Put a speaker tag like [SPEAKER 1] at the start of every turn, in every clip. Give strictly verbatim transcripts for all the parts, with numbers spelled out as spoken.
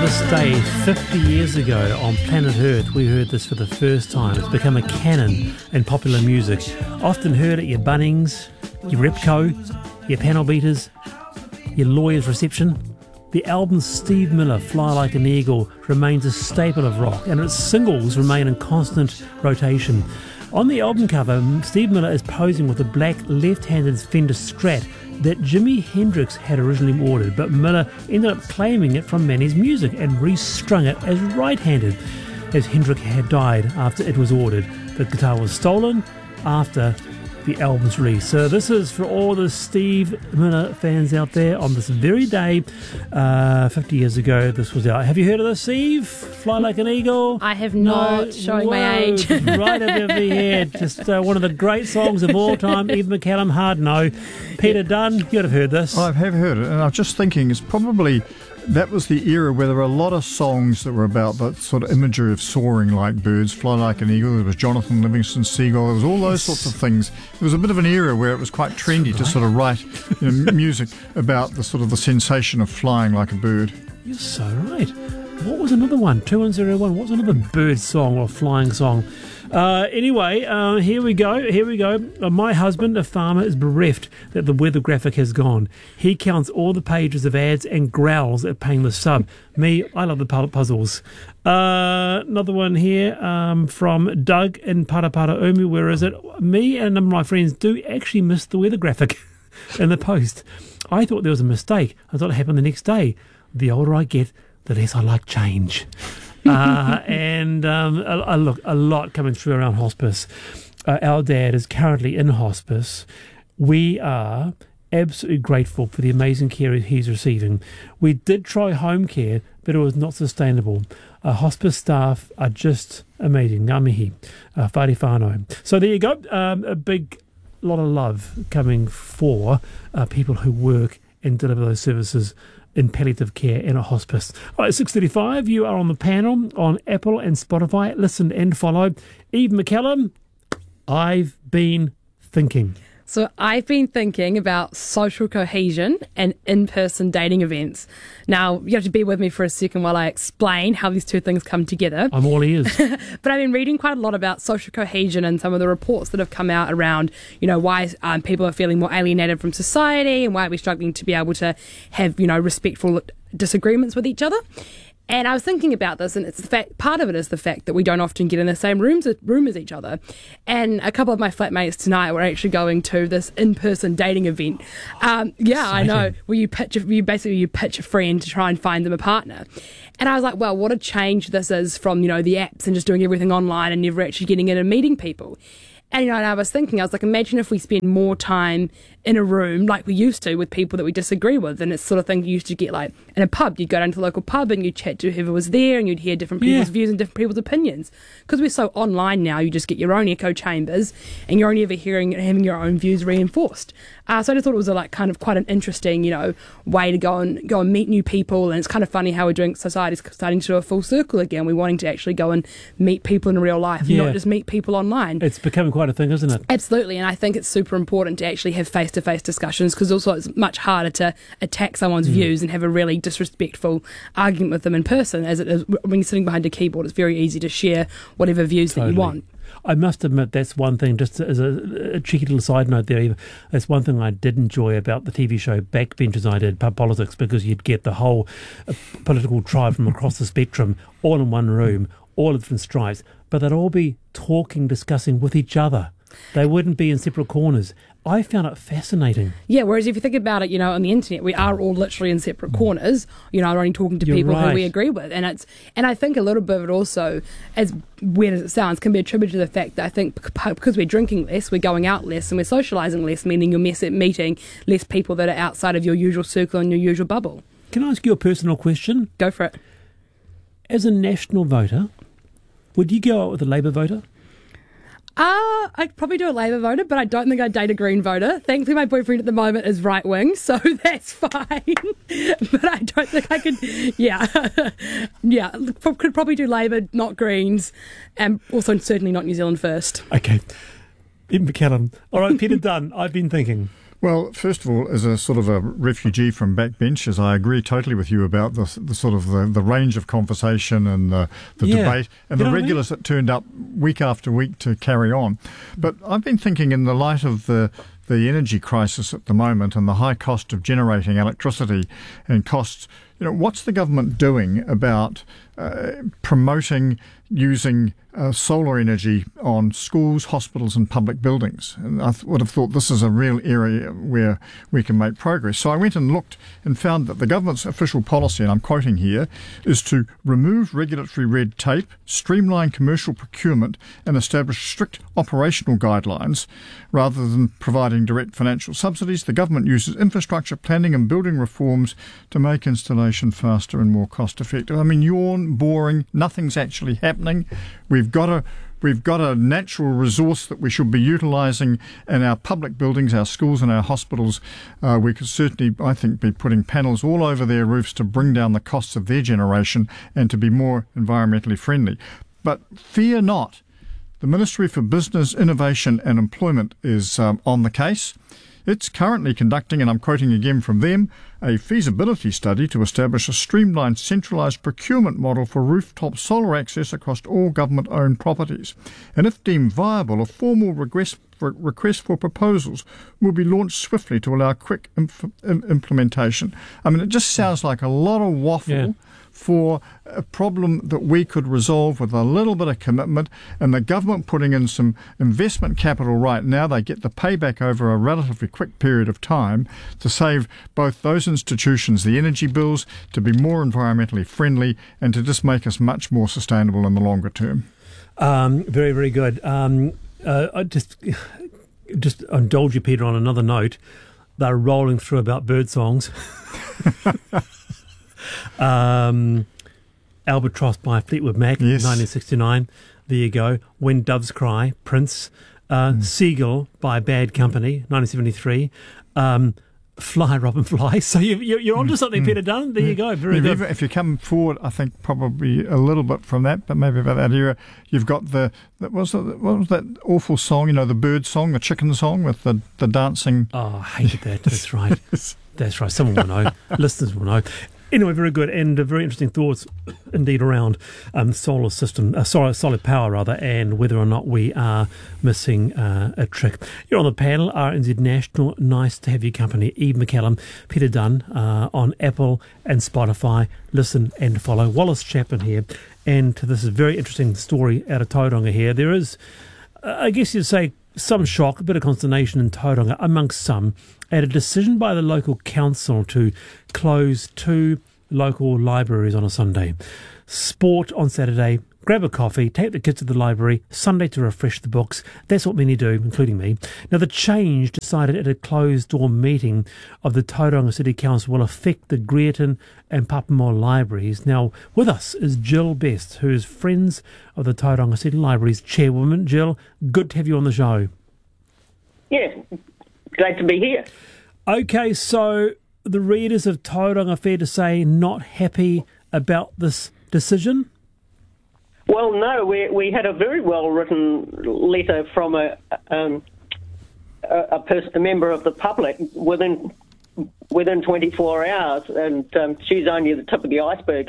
[SPEAKER 1] this day, fifty years ago, on planet Earth, we heard this for the first time. It's become a canon in popular music. Often heard at your Bunnings, your Repco, your panel beaters, your lawyer's reception. The album Steve Miller, Fly Like an Eagle, remains a staple of rock, and its singles remain in constant rotation. On the album cover, Steve Miller is posing with a black left-handed Fender Strat that Jimi Hendrix had originally ordered, but Miller ended up claiming it from Manny's Music and restrung it as right-handed, as Hendrix had died after it was ordered. The guitar was stolen after the album's release. So this is for all the Steve Miller fans out there on this very day, uh, fifty years ago this was out. Have you heard of this, Steve? Fly Like an Eagle?
[SPEAKER 2] I have not,
[SPEAKER 1] no,
[SPEAKER 2] showing
[SPEAKER 1] whoa,
[SPEAKER 2] my age.
[SPEAKER 1] Right over your head. Just uh, one of the great songs of all time. Ian McCallum, hard no. Peter Dunn, you'd have heard this.
[SPEAKER 3] I have heard it, and I was just thinking it's probably... that was the era where there were a lot of songs that were about that sort of imagery of soaring like birds, fly like an eagle. There was Jonathan Livingston Seagull. There was all those sorts of things. There was a bit of an era where it was quite trendy right. to sort of write you know, music about the sort of the sensation of flying like a bird.
[SPEAKER 1] You're so right. What was another one? two one zero one. What was another bird song or flying song? Uh, anyway, uh, here we go. Here we go. Uh, my husband, a farmer, is bereft that the weather graphic has gone. He counts all the pages of ads and growls at paying the sub. Me, I love the pu- puzzles. Uh, another one here um, from Doug in Parapara Umu. Where is it? Me and a number of my friends do actually miss the weather graphic in the post. I thought there was a mistake. I thought it happened the next day. The older I get, the less I like change. uh, and um, a, a, look, a lot coming through around hospice. Uh, our dad is currently in hospice. We are absolutely grateful for the amazing care he's receiving. We did try home care, but it was not sustainable. Uh, hospice staff are just amazing. Ngā mihi, uh, whare whānau. So there you go. Um, a big lot of love coming for uh, people who work and deliver those services in palliative care and a hospice. All right, six thirty-five, you are on the panel on Apple and Spotify. Listen and follow. Eve McCallum, I've been thinking.
[SPEAKER 2] So I've been thinking about social cohesion and in-person dating events. Now, you have to bear with me for a second while I explain how these two things come together.
[SPEAKER 1] I'm all ears.
[SPEAKER 2] But I've been reading quite a lot about social cohesion and some of the reports that have come out around, you know, why um, people are feeling more alienated from society and why we're struggling to be able to have, you know, respectful disagreements with each other. And I was thinking about this, and it's the fact, part of it is the fact that we don't often get in the same rooms room as each other. And a couple of my flatmates tonight were actually going to this in-person dating event. Um, yeah, Exciting. I know. Where you pitch, a, you basically you pitch a friend to try and find them a partner. And I was like, well, what a change this is from, you know, the apps and just doing everything online and never actually getting in and meeting people. And, you know, and I was thinking, I was like, imagine if we spend more time in a room like we used to with people that we disagree with. And it's sort of thing you used to get like in a pub. You'd go down to the local pub and you'd chat to whoever was there and you'd hear different people's yeah. views and different people's opinions. Because we're so online now, you just get your own echo chambers and you're only ever hearing and having your own views reinforced. Uh, so I just thought it was a, like kind of quite an interesting, you know, way to go and go and meet new people. And it's kind of funny how we're doing society's starting to do a full circle again. We're wanting to actually go and meet people in real life, yeah. not just meet people online.
[SPEAKER 1] It's becoming quite a thing, isn't it?
[SPEAKER 2] Absolutely, and I think it's super important to actually have face-to-face discussions because also it's much harder to attack someone's mm. views and have a really disrespectful argument with them in person as it is when you're sitting behind a keyboard. It's very easy to share whatever views totally. that you want.
[SPEAKER 1] I must admit that's one thing, just as a, a cheeky little side note there, Eva, that's one thing I did enjoy about the T V show Backbenchers I did, Pub Politics, because you'd get the whole uh, political tribe from across the spectrum all in one room, all different stripes, but they'd all be talking, discussing with each other. They wouldn't be in separate corners. I found it fascinating.
[SPEAKER 2] Yeah, whereas if you think about it, you know, on the internet, we are all literally in separate corners, you know, only talking to
[SPEAKER 1] You're
[SPEAKER 2] people
[SPEAKER 1] right.
[SPEAKER 2] who we agree with. And it's and I think a little bit of it also, as weird as it sounds, can be attributed to the fact that I think because we're drinking less, we're going out less and we're socialising less, meaning you're mess- meeting less people that are outside of your usual circle and your usual bubble.
[SPEAKER 1] Can I ask you a personal question?
[SPEAKER 2] Go for it.
[SPEAKER 1] As a national voter, would you go out with a Labour voter?
[SPEAKER 2] Uh, I'd probably do a Labour voter, but I don't think I'd date a Green voter. Thankfully, my boyfriend at the moment is right-wing, so that's fine. But I don't think I could, yeah. yeah, could probably do Labour, not Greens, and also certainly not New Zealand First.
[SPEAKER 1] Okay. Ian McCallum. All right, Peter Dunn, I've been thinking.
[SPEAKER 3] Well, first of all, as a sort of a refugee from backbenchers, I agree totally with you about the, the sort of the, the range of conversation and the, the
[SPEAKER 1] Yeah.
[SPEAKER 3] debate and
[SPEAKER 1] You
[SPEAKER 3] the
[SPEAKER 1] know what I mean?
[SPEAKER 3] regulars that turned up week after week to carry on. But I've been thinking in the light of the the energy crisis at the moment and the high cost of generating electricity and costs, you know, what's the government doing about uh, promoting using uh, solar energy on schools, hospitals and public buildings? And I th- would have thought this is a real area where we can make progress. So I went and looked and found that the government's official policy, and I'm quoting here, is to remove regulatory red tape, streamline commercial procurement and establish strict operational guidelines. Rather than providing direct financial subsidies, the government uses infrastructure planning and building reforms to make installation faster and more cost effective. I mean, yawn, boring, nothing's actually happening. We've got a we've got a natural resource that we should be utilising in our public buildings, our schools and our hospitals. Uh, we could certainly, I think, be putting panels all over their roofs to bring down the costs of their generation and to be more environmentally friendly. But fear not. The Ministry for Business, Innovation and Employment is um, on the case. It's currently conducting, and I'm quoting again from them, a feasibility study to establish a streamlined centralised procurement model for rooftop solar access across all government-owned properties. And if deemed viable, a formal request for, request for proposals will be launched swiftly to allow quick inf- implementation. I mean, it just sounds like a lot of waffle.
[SPEAKER 1] Yeah.
[SPEAKER 3] For a problem that we could resolve with a little bit of commitment, and the government putting in some investment capital right now, they get the payback over a relatively quick period of time to save both those institutions the energy bills, to be more environmentally friendly, and to just make us much more sustainable in the longer term.
[SPEAKER 1] Um, very, very good. Um, uh, I just, just indulge you, Peter, on another note. They're rolling through about bird songs. Um, Albatross by Fleetwood Mac,
[SPEAKER 3] yes.
[SPEAKER 1] nineteen sixty-nine. There you go. When Doves Cry, Prince. Uh, mm. Seagull by Bad Company, nineteen seventy-three. Um, Fly, Robin, Fly. So you, you, you're onto something, mm. Peter Dunn. There you go. Very
[SPEAKER 3] yeah,
[SPEAKER 1] good.
[SPEAKER 3] Even if you come forward, I think probably a little bit from that, but maybe about that era. You've got the, what was, the, what was that awful song, you know, the bird song, the chicken song with the, the dancing.
[SPEAKER 1] Oh, I hated that. That's right. That's right. Someone will know. Listeners will know. Anyway, very good and uh, very interesting thoughts indeed around um, solar system, uh, solar, solid power rather, and whether or not we are missing uh, a trick. You're on the panel, R N Z National. Nice to have your company. Eve McCallum, Peter Dunn uh, on Apple and Spotify. Listen and follow. Wallace Chapman here. And this is a very interesting story out of Tauranga here. There is, uh, I guess you'd say, some shock, a bit of consternation in Tauranga amongst some at a decision by the local council to close two local libraries on a Sunday. Sport on Saturday, grab a coffee, take the kids to the library, Sunday to refresh the books. That's what many do, including me. Now, the change decided at a closed-door meeting of the Tauranga City Council will affect the Greerton and Papamoa libraries. Now, with us is Jill Best, who is Friends of the Tauranga City Libraries chairwoman. Jill, good to have you on the show.
[SPEAKER 4] Yeah, glad to be here.
[SPEAKER 1] Okay, so the readers of Tauranga, fair to say, not happy about this decision?
[SPEAKER 4] Well, no, we we had a very well written letter from a um, a, a, pers- a member of the public within within twenty-four hours, and um, she's only the tip of the iceberg.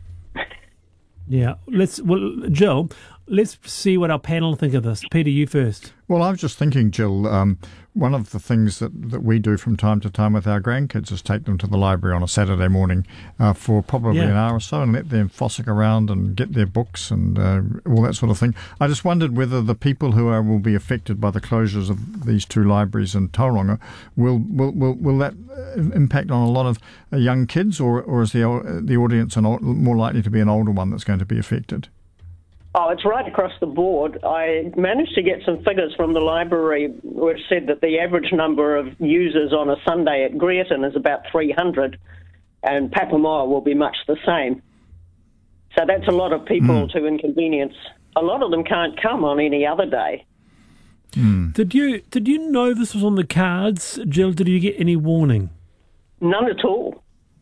[SPEAKER 1] Yeah, let's. Well, Jill, let's see what our panel think of this. Peter, you first.
[SPEAKER 3] Well, I was just thinking, Jill, um, one of the things that, that we do from time to time with our grandkids is take them to the library on a Saturday morning uh, for probably
[SPEAKER 1] yeah.
[SPEAKER 3] an hour or so and let them fossick around and get their books and uh, all that sort of thing. I just wondered whether the people who are, will be affected by the closures of these two libraries in Tauranga, will will, will, will that impact on a lot of uh, young kids, or, or is the, the audience an old, more likely to be an older one that's going to be affected?
[SPEAKER 4] Oh, it's right across the board. I managed to get some figures from the library which said that the average number of users on a Sunday at Greerton is about three hundred, and Papamoa will be much the same. So that's a lot of people mm. to inconvenience. A lot of them can't come on any other day.
[SPEAKER 3] Mm.
[SPEAKER 1] Did you did you know this was on the cards, Jill? Did you get any warning?
[SPEAKER 4] None at all.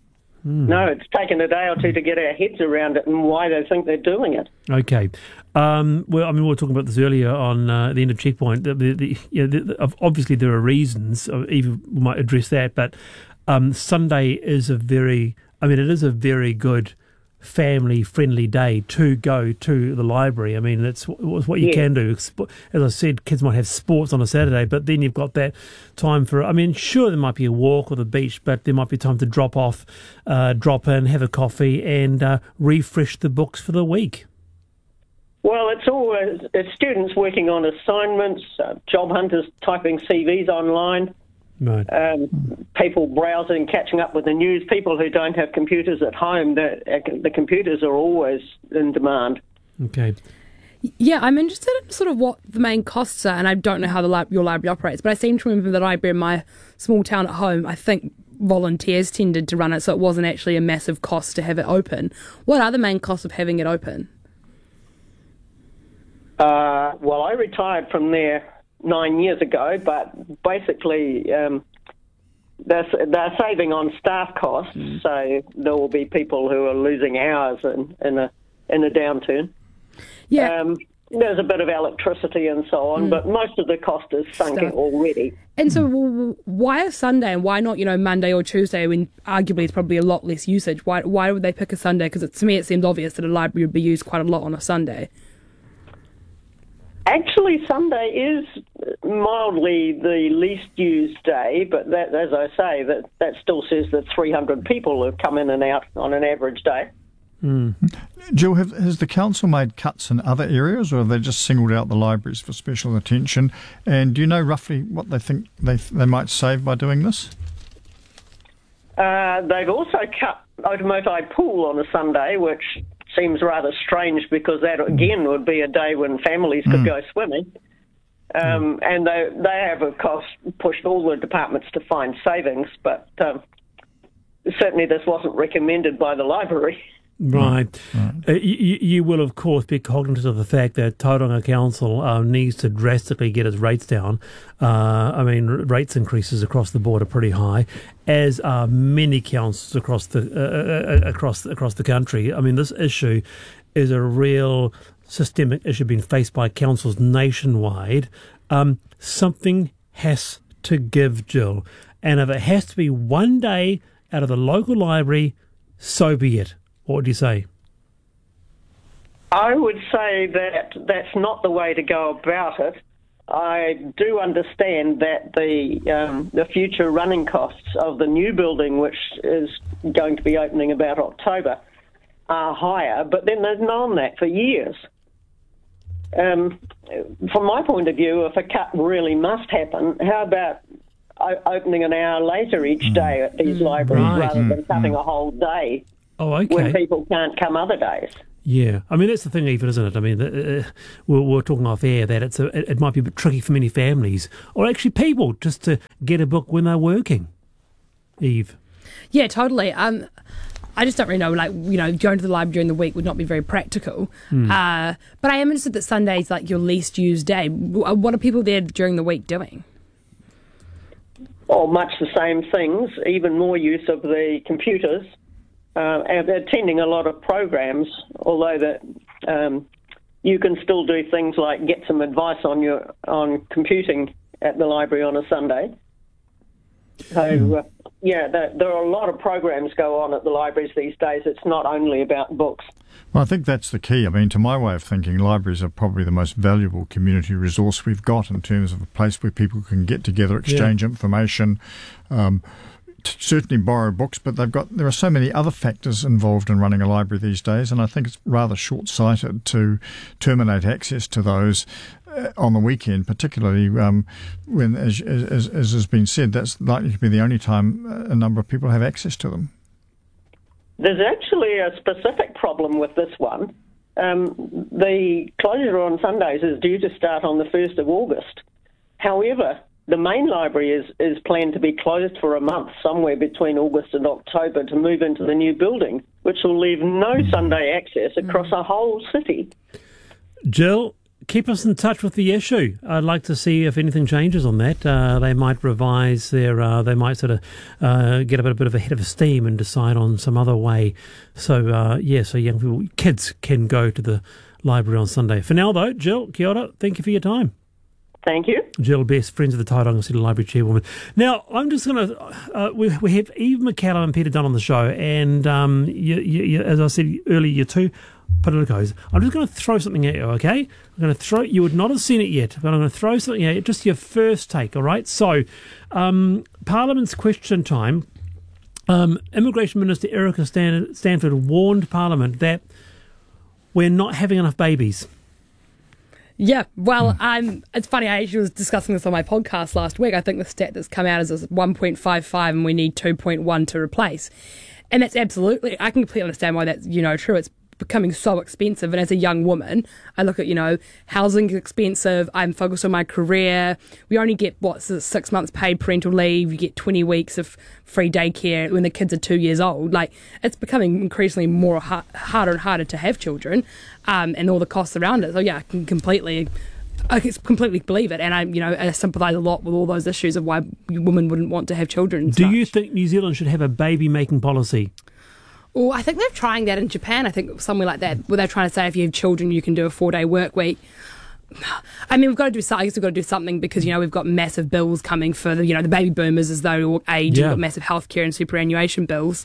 [SPEAKER 4] No, it's taken a day or two to get our heads around it and why they think they're doing it.
[SPEAKER 1] Okay. Um, well, I mean, we were talking about this earlier on uh, the end of Checkpoint. The, the, the, you know, the, obviously, there are reasons. Even we might address that, but um, Sunday is a very, I mean, it is a very good family-friendly day to go to the library. I mean, it's, it's what you
[SPEAKER 4] Yeah.
[SPEAKER 1] can do. As I said, kids might have sports on a Saturday, but then you've got that time for, I mean, sure, there might be a walk or the beach, but there might be time to drop off, uh, drop in, have a coffee, and uh, refresh the books for the week.
[SPEAKER 4] Well, it's always it's students working on assignments, uh, job hunters typing C Vs online,
[SPEAKER 1] Right.
[SPEAKER 4] um, people browsing, catching up with the news, people who don't have computers at home. The, the computers are always in demand.
[SPEAKER 1] Okay.
[SPEAKER 2] Yeah, I'm interested in sort of what the main costs are, and I don't know how the lab, your library operates, but I seem to remember the library in my small town at home, I think volunteers tended to run it, so it wasn't actually a massive cost to have it open. What are the main costs of having it open?
[SPEAKER 4] Uh, well, I retired from there nine years ago, but basically um, they're, they're saving on staff costs, mm. so there will be people who are losing hours in, in a in a downturn.
[SPEAKER 2] Yeah.
[SPEAKER 4] Um, there's a bit of electricity and so on, mm. but most of the cost is sunk in already.
[SPEAKER 2] And so w- why a Sunday and why not, you know, Monday or Tuesday when arguably it's probably a lot less usage? Why why would they pick a Sunday? Because to me it seems obvious that a library would be used quite a lot on a Sunday.
[SPEAKER 4] Actually, Sunday is mildly the least used day, but that, as I say, that, that still says that three hundred people have come in and out on an average day.
[SPEAKER 1] Mm.
[SPEAKER 3] Jill, have, has the council made cuts in other areas, or have they just singled out the libraries for special attention? And do you know roughly what they think they they might save by doing this?
[SPEAKER 4] Uh, they've also cut Otamotai Pool on a Sunday, which seems rather strange because that, again, would be a day when families could mm. go swimming. Um, mm. And they, they have, of course, pushed all the departments to find savings, but um, certainly this wasn't recommended by the library.
[SPEAKER 1] Right. right. Uh, you, you will, of course, be cognizant of the fact that Tauranga Council uh, needs to drastically get its rates down. Uh, I mean, rates increases across the board are pretty high, as are many councils across the uh, uh, across across the country. I mean, this issue is a real systemic issue being faced by councils nationwide. Um, something has to give, Jill, and if it has to be one day out of the local library, so be it. What would you say?
[SPEAKER 4] I would say that that's not the way to go about it. I do understand that the um, the future running costs of the new building, which is going to be opening about October, are higher, but then they've known that for years. Um, from my point of view, if a cut really must happen, how about o- opening an hour later each day at these libraries
[SPEAKER 1] right.
[SPEAKER 4] rather than
[SPEAKER 3] mm.
[SPEAKER 4] cutting a whole day?
[SPEAKER 1] Oh, okay.
[SPEAKER 4] When people can't come other days.
[SPEAKER 1] Yeah, I mean that's the thing, even, isn't it? I mean, uh, we're, we're talking off air that it's a, it, it might be a bit tricky for many families, or actually people, just to get a book when they're working. Eve.
[SPEAKER 2] Yeah, totally. Um, I just don't really know. Like, you know, going to the library during the week would not be very practical.
[SPEAKER 1] Mm.
[SPEAKER 2] Uh, but I am interested that Sunday's like your least used day. What are people there during the week doing?
[SPEAKER 4] Well, much the same things. Even more use of the computers. Uh, and attending a lot of programs, although that um, you can still do things like get some advice on your on computing at the library on a Sunday. So, uh, yeah, there, there are a lot of programs go on at the libraries these days. It's not only about books.
[SPEAKER 3] Well, I think that's the key. I mean, to my way of thinking, libraries are probably the most valuable community resource we've got in terms of a place where people can get together, exchange yeah. information, um, certainly borrow books, but they've got there are so many other factors involved in running a library these days, and I think it's rather short-sighted to terminate access to those uh, on the weekend, particularly um, when, as, as, as has been said, that's likely to be the only time a number of people have access to them.
[SPEAKER 4] There's actually a specific problem with this one. Um, the closure on Sundays is due to start on the first of August. However, the main library is, is planned to be closed for a month, somewhere between August and October, to move into the new building, which will leave no Sunday access across a whole city.
[SPEAKER 1] Jill, keep us in touch with the issue. I'd like to see if anything changes on that. Uh, they might revise their, uh, they might sort of uh, get a bit, a bit of a head of steam and decide on some other way. So, uh, yeah, so young people, kids can go to the library on Sunday. For now, though, Jill, kia ora, thank you for your time.
[SPEAKER 4] Thank you.
[SPEAKER 1] Jill Best, Friends of the Tauranga City Library Chairwoman. Now, I'm just going to, uh, we, we have Eve McCallum and Peter Dunn on the show, and um, you, you, you, as I said earlier, you two politicos. I'm just going to throw something at you, okay? I'm going to throw, you would not have seen it yet, but I'm going to throw something at you, just your first take, all right? So, um, Parliament's question time, um, Immigration Minister Erica Stan- Stanford warned Parliament that we're not having enough babies.
[SPEAKER 2] Yeah, well, um, it's funny, I actually was discussing this on my podcast last week. I think the stat that's come out is one point five five and we need two point one to replace. And that's absolutely, I can completely understand why that's, you know, true. It's becoming so expensive. And as a young woman, I look at, you know, housing is expensive. I'm focused on my career. We only get, what, six months paid parental leave. You get twenty weeks of free daycare when the kids are two years old. Like, it's becoming increasingly more ha- harder and harder to have children, um, and all the costs around it. So, yeah, I can completely... I can completely believe it, and I, you know, I sympathise a lot with all those issues of why women wouldn't want to have children.
[SPEAKER 1] Do you think New Zealand should have a baby-making policy?
[SPEAKER 2] Well, I think they're trying that in Japan. I think somewhere like that, where they're trying to say if you have children, you can do a four-day work week. I mean, we've got to do something. I guess we've got to do something because, you know, we've got massive bills coming for the, you know, the baby boomers as they all age.
[SPEAKER 1] Yeah.
[SPEAKER 2] We've got massive healthcare and superannuation bills.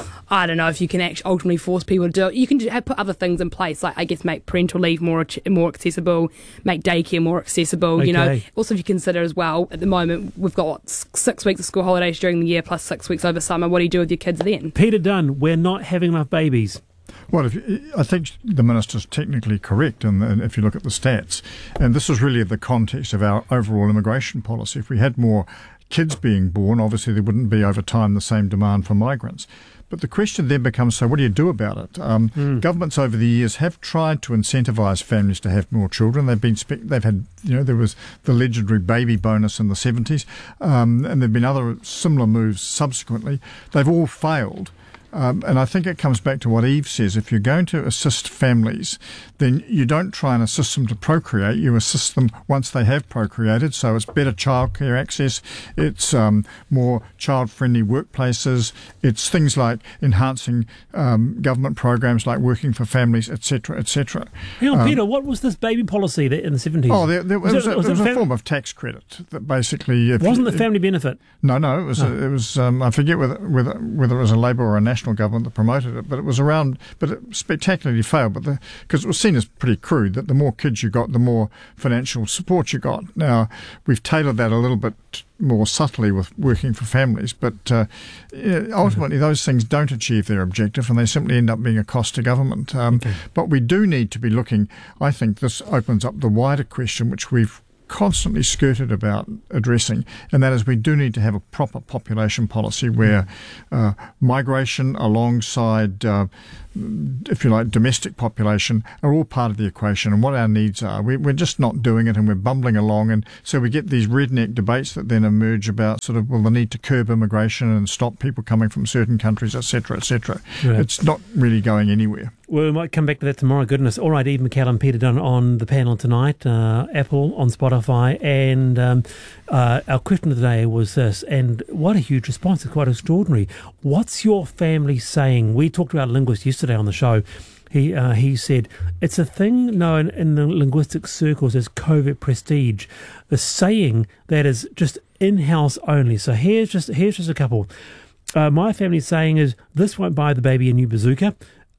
[SPEAKER 2] I don't know if you can actually ultimately force people to do it. You can have, put other things in place, like I guess make parental leave more more accessible, make daycare more accessible.
[SPEAKER 1] Okay.
[SPEAKER 2] You know, also if you consider as well, at the moment we've got what, six weeks of school holidays during the year plus six weeks over summer. What do you do with your kids then?
[SPEAKER 1] Peter Dunn, we're not having enough babies.
[SPEAKER 3] Well, if, I think the Minister's technically correct, and, and if you look at the stats, and this is really the context of our overall immigration policy. If we had more kids being born, obviously there wouldn't be over time the same demand for migrants. But the question then becomes, so what do you do about it? Um, mm. Governments over the years have tried to incentivise families to have more children. They've been, they've had, you know, there was the legendary baby bonus in the seventies, um, and there have been other similar moves subsequently. They've all failed. Um, and I think it comes back to what Eve says. If you're going to assist families, then you don't try and assist them to procreate. You assist them once they have procreated. So it's better childcare access. It's um, more child-friendly workplaces. It's things like enhancing um, government programs like Working for Families, et cetera, et cetera.
[SPEAKER 1] Hang on,
[SPEAKER 3] um,
[SPEAKER 1] Peter, what was this baby policy that in the seventies?
[SPEAKER 3] Oh, there, there was, was,
[SPEAKER 1] it,
[SPEAKER 3] a,
[SPEAKER 1] was,
[SPEAKER 3] there was
[SPEAKER 1] it
[SPEAKER 3] a
[SPEAKER 1] fam-
[SPEAKER 3] form of tax credit that basically... If
[SPEAKER 1] wasn't
[SPEAKER 3] you,
[SPEAKER 1] the family benefit?
[SPEAKER 3] No, no. It was,
[SPEAKER 1] oh.
[SPEAKER 3] a, it was um, I forget whether, whether, whether it was a Labour or a national government that promoted it, but it was around, but it spectacularly failed, but because it was seen as pretty crude, that the more kids you got, the more financial support you got. Now, we've tailored that a little bit more subtly with Working for Families, but uh, ultimately mm-hmm. those things don't achieve their objective and they simply end up being a cost to government. Um, okay. But we do need to be looking, I think this opens up the wider question, which we've constantly skirted about addressing, and that is we do need to have a proper population policy where uh, migration alongside, uh, if you like, domestic population are all part of the equation and what our needs are. We, we're just not doing it and we're bumbling along, and so we get these redneck debates that then emerge about sort of, well, the need to curb immigration and stop people coming from certain countries, et cetera, et cetera. Right. It's not really going anywhere.
[SPEAKER 1] Well, we might come back to that tomorrow. Goodness. All right, Eve McCallum, Peter Dunn on the panel tonight, uh, Apple on Spotify, and um, uh, our question of the day was this, and what a huge response. It's quite extraordinary. What's your family saying? We talked about a linguist yesterday on the show. He uh, he said, it's a thing known in the linguistic circles as covert prestige, the saying that is just in-house only. So here's just, here's just a couple. Uh, my family's saying is, this won't buy the baby a new bazooka.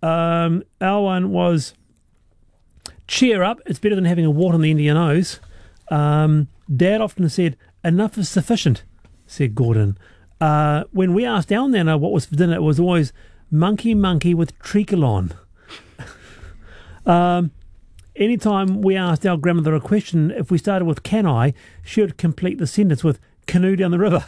[SPEAKER 1] Um, our one was, cheer up, it's better than having a wart on the end of your nose. Um, Dad often said, enough is sufficient, said Gordon. Uh, when we asked our nana what was for dinner, it was always monkey monkey with treacle on. um, anytime we asked our grandmother a question, if we started with can I, she would complete the sentence with canoe down the river.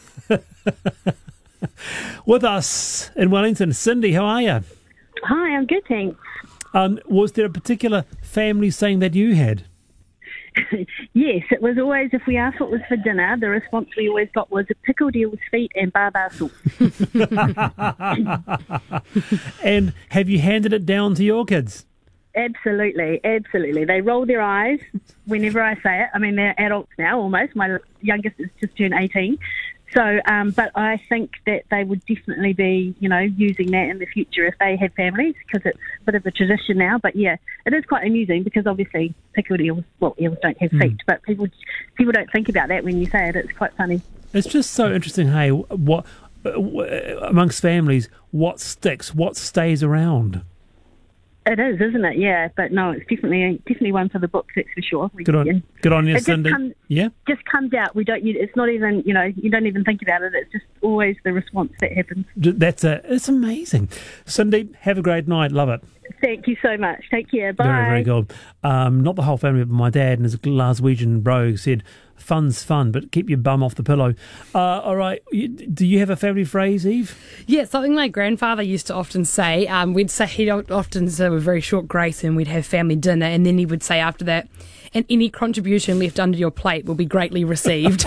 [SPEAKER 1] With us in Wellington, Cindy, how are you?
[SPEAKER 5] Hi, I'm good, thanks.
[SPEAKER 1] Um, was there a particular family saying that you had?
[SPEAKER 5] Yes, it was always, if we asked what was for dinner, the response we always got was a pickled eel's feet and baba soup.
[SPEAKER 1] And have you handed it down to your kids?
[SPEAKER 5] Absolutely, absolutely. They roll their eyes whenever I say it. I mean, they're adults now almost. My youngest has just turned eighteen. So, um, but I think that they would definitely be, you know, using that in the future if they have families, because it's a bit of a tradition now. But yeah, it is quite amusing because obviously pickled eels, well, eels don't have feet, mm. but people people don't think about that when you say it. It's quite funny.
[SPEAKER 1] It's just so interesting, hey, what amongst families, what sticks, what stays around.
[SPEAKER 5] It is, isn't it? Yeah, but no, it's definitely definitely one for the books, that's for sure. We,
[SPEAKER 1] good on,
[SPEAKER 5] yeah.
[SPEAKER 1] good on you,
[SPEAKER 5] it
[SPEAKER 1] Cindy.
[SPEAKER 5] Just comes,
[SPEAKER 1] yeah,
[SPEAKER 5] just comes out. We don't. It's not even. You know, you don't even think about it. It's just always the response that happens.
[SPEAKER 1] That's a. It's amazing. Cindy, have a great night. Love it.
[SPEAKER 5] Thank you so much. Take care. Bye.
[SPEAKER 1] Very, very good. Um, not the whole family, but my dad and his Glaswegian bro said, "Fun's fun, but keep your bum off the pillow." Uh, all right. You, do you have a family phrase, Eve?
[SPEAKER 2] Yeah, something my grandfather used to often say. Um, we'd say he'd often say a very short grace, and we'd have family dinner, and then he would say after that, "And any contribution left under your plate will be greatly received."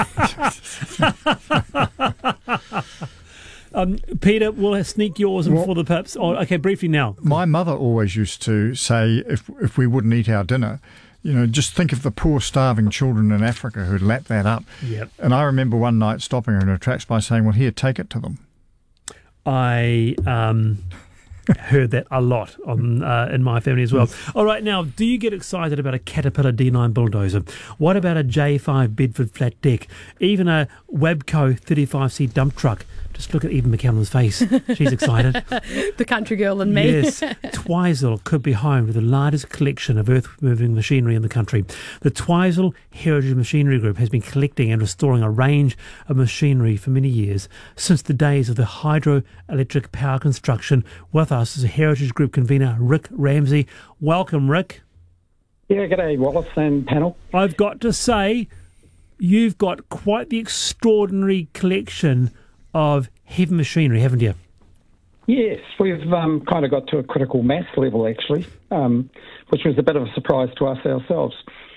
[SPEAKER 2] Um, Peter, we'll sneak yours well, before the pips. Oh, okay, briefly now.
[SPEAKER 3] My mother always used to say, if if we wouldn't eat our dinner, you know, just think of the poor starving children in Africa who'd lap that up.
[SPEAKER 1] Yep.
[SPEAKER 3] And I remember one night stopping her in her tracks by saying, well, here, take it to them.
[SPEAKER 1] I um, heard that a lot on, uh, in my family as well. All right, now, do you get excited about a Caterpillar D nine bulldozer? What about a J five Bedford flat deck? Even a Webco thirty-five C dump truck? Just look at Eva McCallum's face. She's excited.
[SPEAKER 2] The country girl in me.
[SPEAKER 1] Yes. Twizel could be home to the largest collection of earth-moving machinery in the country. The Twizel Heritage Machinery Group has been collecting and restoring a range of machinery for many years, since the days of the hydroelectric power construction. With us is a Heritage Group convener, Rick Ramsey. Welcome, Rick.
[SPEAKER 6] Yeah, g'day, Wallace and panel.
[SPEAKER 1] I've got to say, you've got quite the extraordinary collection of heavy machinery, haven't you?
[SPEAKER 6] Yes, we've um, kind of got to a critical mass level, actually, um, which was a bit of a surprise to us ourselves.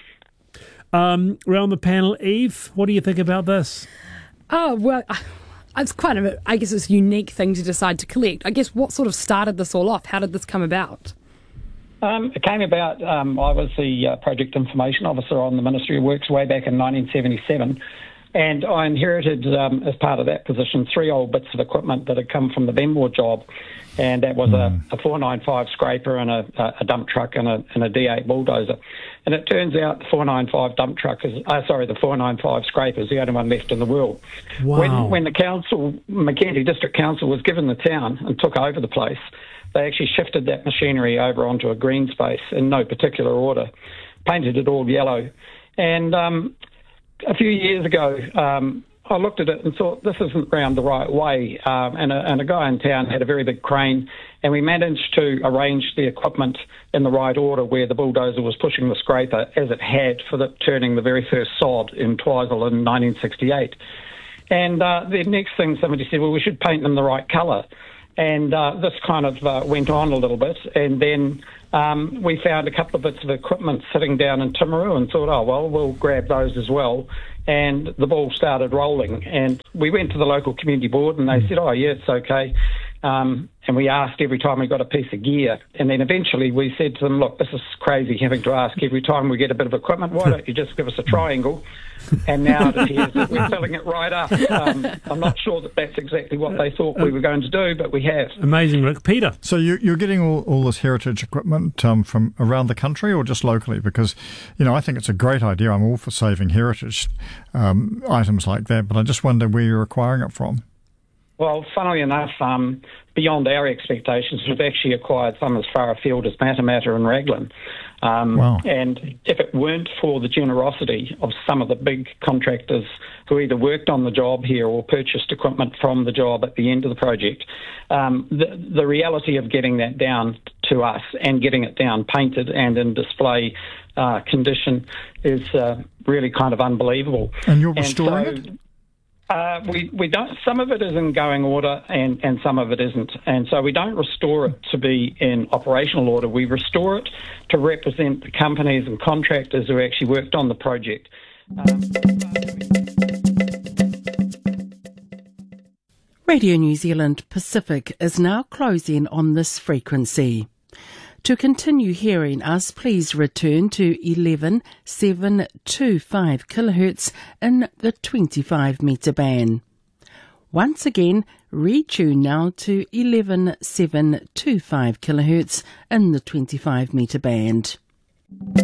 [SPEAKER 1] Um, around the panel, Eve, what do you think about this?
[SPEAKER 2] Oh, well, it's quite a, I guess it's a unique thing to decide to collect. I guess what sort of started this all off? How did this come about?
[SPEAKER 6] Um, it came about, um, I was the uh, Project Information Officer on the Ministry of Works way back in nineteen seventy-seven. And I inherited, um, as part of that position, three old bits of equipment that had come from the Benmore job. And that was mm. a, a four ninety-five scraper and a, a dump truck and a, and a D eight bulldozer. And it turns out the four ninety-five dump truck is, uh, sorry, the four ninety-five scraper is the only one left in the world.
[SPEAKER 1] Wow.
[SPEAKER 6] When, when the council, Mackenzie District Council, was given the town and took over the place, they actually shifted that machinery over onto a green space in no particular order, painted it all yellow. And um, a few years ago, um, I looked at it and thought, this isn't round the right way. Um, and, a, and a guy in town had a very big crane, and we managed to arrange the equipment in the right order where the bulldozer was pushing the scraper as it had for the, turning the very first sod in Twizel in nineteen sixty-eight. And uh, the next thing somebody said, well, we should paint them the right colour. And uh, this kind of uh, went on a little bit, and then um, we found a couple of bits of equipment sitting down in Timaru and thought, oh, well, we'll grab those as well. And the ball started rolling. And we went to the local community board, and they said, oh, yeah, it's okay. Um, and we asked every time we got a piece of gear. And then eventually we said to them, look, this is crazy having to ask every time we get a bit of equipment. Why don't you just give us a triangle? And now it appears that we're filling it right up. Um, I'm not sure that that's exactly what they thought we were going to do, but we have.
[SPEAKER 1] Amazing, Rick. Peter?
[SPEAKER 3] So you, you're getting all, all this heritage equipment um, from around the country or just locally? Because, you know, I think it's a great idea. I'm all for saving heritage um, items like that, but I just wonder where you're acquiring it from.
[SPEAKER 6] Well, funnily enough, um, beyond our expectations, we've actually acquired some as far afield as Matamata and Raglan. Um,
[SPEAKER 3] wow.
[SPEAKER 6] And if it weren't for the generosity of some of the big contractors who either worked on the job here or purchased equipment from the job at the end of the project, um, the, the reality of getting that down to us and getting it down painted and in display uh, condition is uh, really kind of unbelievable.
[SPEAKER 3] And you're restoring
[SPEAKER 6] and so,
[SPEAKER 3] it?
[SPEAKER 6] Uh, we, we don't. Some of it is in going order, and, and some of it isn't. And so we don't restore it to be in operational order. We restore it to represent the companies and contractors who actually worked on the project. Um,
[SPEAKER 7] Radio New Zealand Pacific is now closing on this frequency. To continue hearing us, please return to eleven seven twenty-five kilohertz in the twenty-five metre band. Once again, retune now to eleven seven twenty-five kilohertz in the twenty-five metre band.